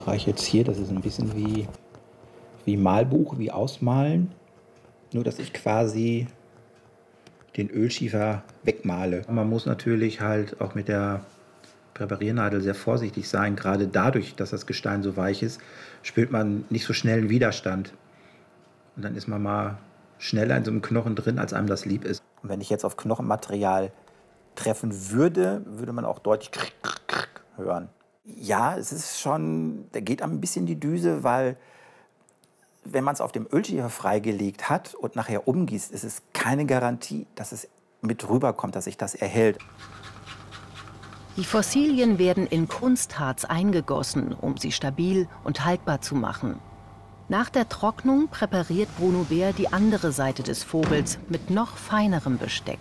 Reiche jetzt hier, das ist ein bisschen wie Malbuch, wie Ausmalen, nur dass ich quasi den Ölschiefer wegmale. Man muss natürlich halt auch mit der Präpariernadel sehr vorsichtig sein. Gerade dadurch, dass das Gestein so weich ist, spürt man nicht so schnell einen Widerstand. Und dann ist man mal schneller in so einem Knochen drin, als einem das lieb ist. Und wenn ich jetzt auf Knochenmaterial treffen würde, würde man auch deutlich hören. Ja, es ist schon, da geht einem ein bisschen die Düse, weil wenn man es auf dem Ölschiefer freigelegt hat und nachher umgießt, ist es keine Garantie, dass es mit rüberkommt, dass sich das erhält. Die Fossilien werden in Kunstharz eingegossen, um sie stabil und haltbar zu machen. Nach der Trocknung präpariert Bruno Behr die andere Seite des Vogels mit noch feinerem Besteck.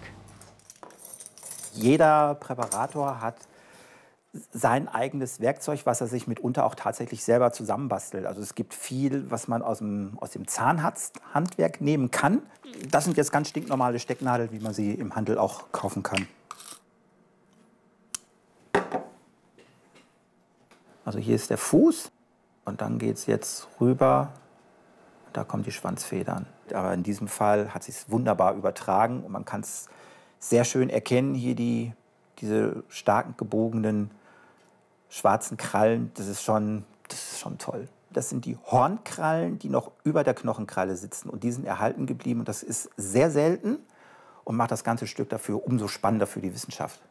Jeder Präparator hat sein eigenes Werkzeug, was er sich mitunter auch tatsächlich selber zusammenbastelt. Also es gibt viel, was man aus dem Zahnhandwerk nehmen kann. Das sind jetzt ganz stinknormale Stecknadeln, wie man sie im Handel auch kaufen kann. Also hier ist der Fuß und dann geht es jetzt rüber. Da kommen die Schwanzfedern. Aber in diesem Fall hat es sich wunderbar übertragen und man kann es sehr schön erkennen. Hier diese starken gebogenen schwarzen Krallen, das ist schon toll. Das sind die Hornkrallen, die noch über der Knochenkralle sitzen und die sind erhalten geblieben. Und das ist sehr selten und macht das ganze Stück dafür umso spannender für die Wissenschaft.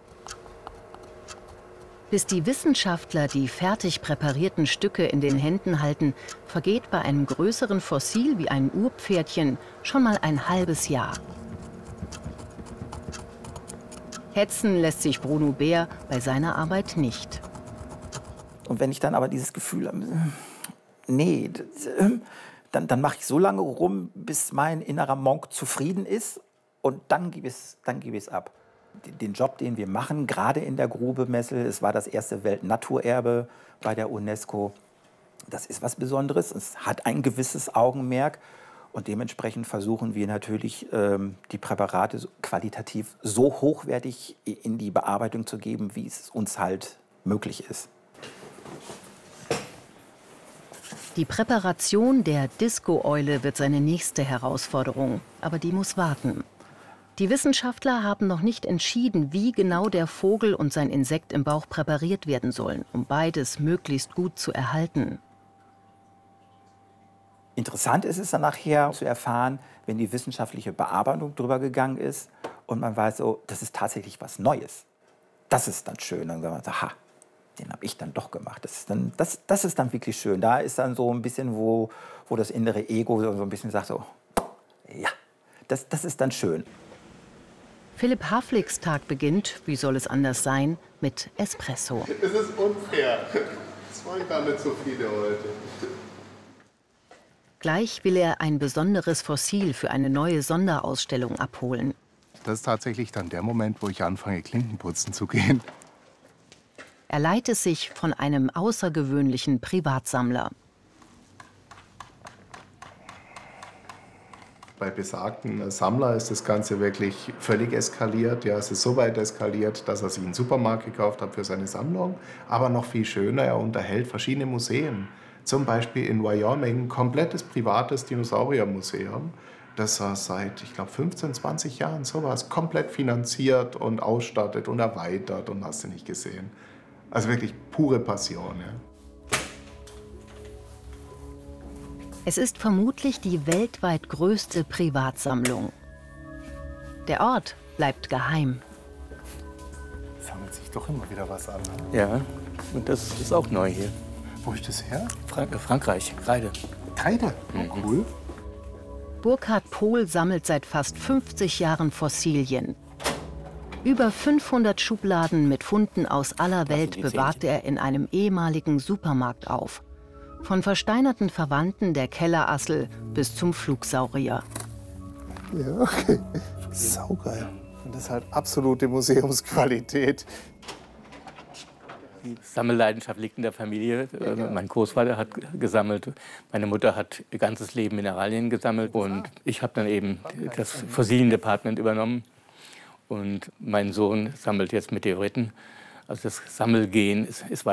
Bis die Wissenschaftler die fertig präparierten Stücke in den Händen halten, vergeht bei einem größeren Fossil wie ein Urpferdchen schon mal ein halbes Jahr. Hetzen lässt sich Bruno Behr bei seiner Arbeit nicht. Und wenn ich dann aber dieses Gefühl habe, nee, dann mache ich so lange rum, bis mein innerer Monk zufrieden ist und dann gebe ich es ab. Den Job, den wir machen, gerade in der Grube Messel, es war das erste Weltnaturerbe bei der UNESCO, das ist was Besonderes, es hat ein gewisses Augenmerk. Und dementsprechend versuchen wir natürlich, die Präparate qualitativ so hochwertig in die Bearbeitung zu geben, wie es uns halt möglich ist. Die Präparation der Disco-Eule wird seine nächste Herausforderung, aber die muss warten. Die Wissenschaftler haben noch nicht entschieden, wie genau der Vogel und sein Insekt im Bauch präpariert werden sollen, um beides möglichst gut zu erhalten. Interessant ist es dann nachher zu erfahren, wenn die wissenschaftliche Bearbeitung drüber gegangen ist und man weiß, oh, das ist tatsächlich was Neues. Das ist dann schön. Dann sagt man, aha, den habe ich dann doch gemacht. Das ist dann wirklich schön. Da ist dann so ein bisschen, wo das innere Ego so ein bisschen sagt, so, ja, das ist dann schön. Philipp Havlicks Tag beginnt, wie soll es anders sein, mit Espresso. Es ist unfair. Es waren gar nicht so viele heute. Gleich will er ein besonderes Fossil für eine neue Sonderausstellung abholen. Das ist tatsächlich dann der Moment, wo ich anfange, Klinkenputzen zu gehen. Er leiht es sich von einem außergewöhnlichen Privatsammler. Bei besagten Sammler ist das Ganze wirklich völlig eskaliert. Ja, es ist so weit eskaliert, dass er sich einen Supermarkt gekauft hat für seine Sammlung. Aber noch viel schöner, er unterhält verschiedene Museen. Zum Beispiel in Wyoming ein komplettes privates Dinosauriermuseum, das er seit, ich glaube, 15, 20 Jahren sowas komplett finanziert und ausstattet und erweitert und hast du nicht gesehen. Also wirklich pure Passion. Ja. Es ist vermutlich die weltweit größte Privatsammlung. Der Ort bleibt geheim. Sammelt sich doch immer wieder was an. Ne? Ja, und das ist auch neu hier. Wo ist das her? Frankreich, Kreide. Kreide? Oh, cool. Burkhard Pohl sammelt seit fast 50 Jahren Fossilien. Über 500 Schubladen mit Funden aus aller Welt bewahrt er in einem ehemaligen Supermarkt auf. Von versteinerten Verwandten der Kellerassel bis zum Flugsaurier. Ja, okay. Saugeil. Und das ist halt absolute Museumsqualität. Die Sammelleidenschaft liegt in der Familie. Mein Großvater hat gesammelt, meine Mutter hat ihr ganzes Leben Mineralien gesammelt und ich habe dann eben das Fossilien-Department übernommen. Und mein Sohn sammelt jetzt Meteoriten. Also das Sammelgehen ist